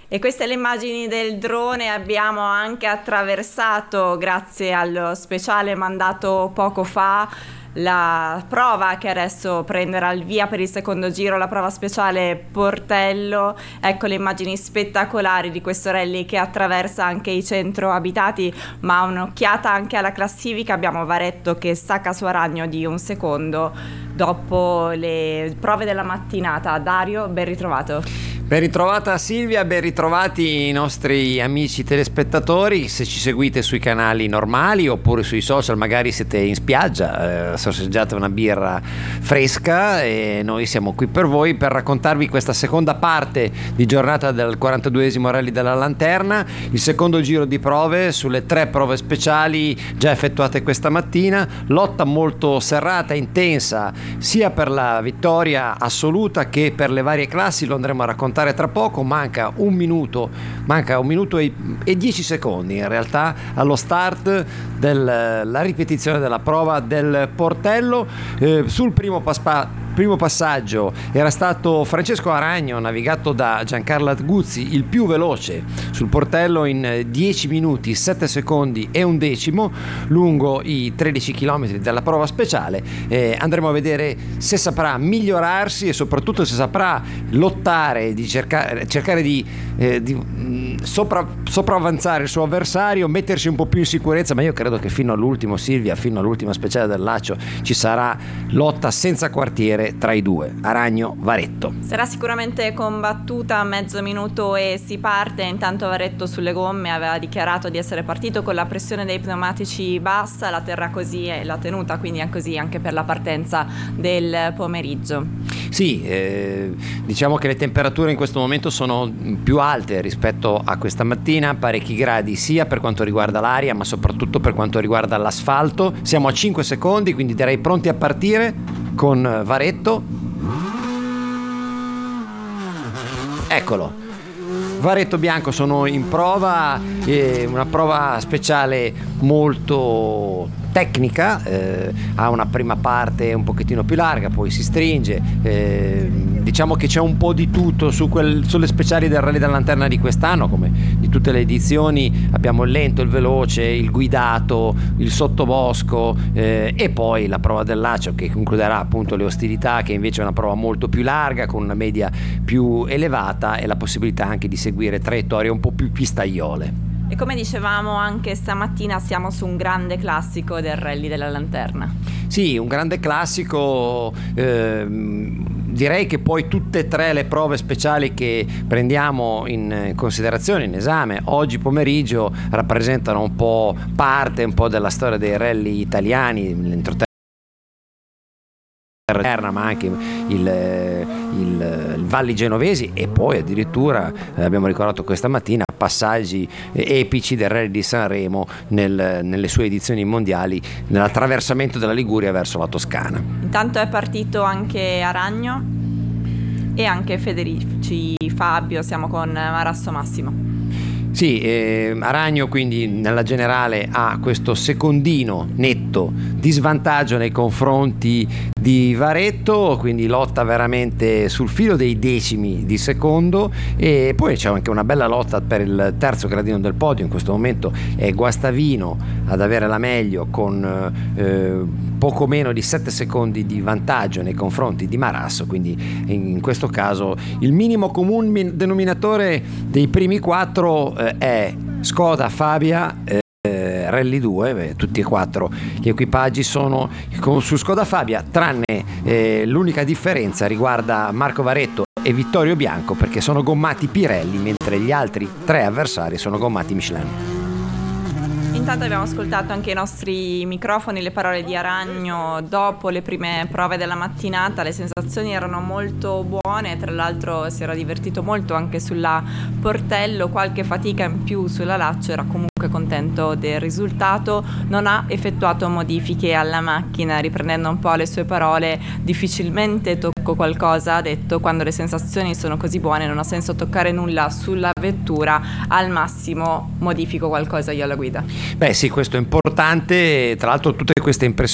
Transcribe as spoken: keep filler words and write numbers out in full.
E queste le immagini del drone. Abbiamo anche attraversato, grazie allo speciale mandato poco fa, la prova che adesso prenderà il via per il secondo giro, la prova speciale Portello. Ecco le immagini spettacolari di questo rally che attraversa anche i centro abitati, ma un'occhiata anche alla classifica. Abbiamo Varetto che stacca su Aragno di un secondo dopo le prove della mattinata. Dario, ben ritrovato. Ben ritrovata Silvia, ben ritrovati i nostri amici telespettatori. Se ci seguite sui canali normali oppure sui social, magari siete in spiaggia, eh, sorseggiate una birra fresca e noi siamo qui per voi per raccontarvi questa seconda parte di giornata del quarantaduesimo Rally della Lanterna, il secondo giro di prove sulle tre prove speciali già effettuate questa mattina. Lotta molto serrata, intensa, sia per la vittoria assoluta che per le varie classi, lo andremo a raccontare tra poco. Manca un minuto manca un minuto e, e dieci secondi in realtà allo start della ripetizione della prova del Portello. Eh, sul primo passaggio primo passaggio era stato Francesco Aragno, navigato da Giancarlo Guzzi, il più veloce sul Portello in dieci minuti sette secondi e un decimo lungo i tredici chilometri della prova speciale. Eh, andremo a vedere se saprà migliorarsi e soprattutto se saprà lottare, di cercare, cercare di, eh, di mh, sopra, sopravanzare il suo avversario, mettersi un po' più in sicurezza, ma io credo che fino all'ultimo, Silvia, fino all'ultima speciale del Lacio ci sarà lotta senza quartiere tra i due, Aragno Varetto. Sarà sicuramente combattuta, mezzo minuto e si parte. Intanto Varetto sulle gomme aveva dichiarato di essere partito con la pressione dei pneumatici bassa, la terrà così e l'ha tenuta quindi è così anche per la partenza del pomeriggio. Sì, eh, diciamo che le temperature in questo momento sono più alte rispetto a questa mattina, parecchi gradi sia per quanto riguarda l'aria ma soprattutto per quanto riguarda l'asfalto. Siamo a cinque secondi, quindi direi pronti a partire con Varetto. Eccolo, Varetto Bianco sono in prova, eh, una prova speciale molto tecnica, eh, ha una prima parte un pochettino più larga, poi si stringe, eh, diciamo che c'è un po' di tutto su quel, sulle speciali del Rally della Lanterna di quest'anno, come di tutte le edizioni. Abbiamo il lento, il veloce, il guidato, il sottobosco, eh, e poi la prova del Lacio che concluderà appunto le ostilità, che invece è una prova molto più larga con una media più elevata e la possibilità anche di seguire traiettorie un po' più pistaiole. E come dicevamo anche stamattina siamo su un grande classico del Rally della Lanterna. Sì, un grande classico, ehm, direi che poi tutte e tre le prove speciali che prendiamo in considerazione, in esame oggi pomeriggio, rappresentano un po' parte un po' della storia dei rally italiani, l'entroterra, ma anche il, il, il Valli Genovesi e poi addirittura, eh, abbiamo ricordato questa mattina, passaggi epici del Rally di Sanremo nel, nelle sue edizioni mondiali, nell'attraversamento della Liguria verso la Toscana. Intanto è partito anche Aragno e anche Federici Fabio, siamo con Marasso Massimo. Sì, eh, Aragno quindi nella generale ha questo secondino netto di svantaggio nei confronti di Varetto, quindi lotta veramente sul filo dei decimi di secondo, e poi c'è anche una bella lotta per il terzo gradino del podio. In questo momento è Guastavino ad avere la meglio con eh, poco meno di sette secondi di vantaggio nei confronti di Marasso, quindi in questo caso il minimo comune denominatore dei primi quattro eh, è Skoda Fabia eh, Rally due, beh, tutti e quattro gli equipaggi sono con, su Skoda Fabia, tranne eh, l'unica differenza riguarda Marco Varetto e Vittorio Bianco, perché sono gommati Pirelli mentre gli altri tre avversari sono gommati Michelin. Intanto abbiamo ascoltato anche i nostri microfoni le parole di Aragno dopo le prime prove della mattinata. Le sensazioni erano molto buone, tra l'altro si era divertito molto anche sulla Portello, qualche fatica in più sulla Lacio, era comunque contento del risultato. Non ha effettuato modifiche alla macchina, riprendendo un po' le sue parole: difficilmente tocco qualcosa, ha detto, quando le sensazioni sono così buone non ha senso toccare nulla sulla vettura, al massimo modifico qualcosa io alla guida. Beh sì, questo è importante. Tra l'altro tutte queste impressioni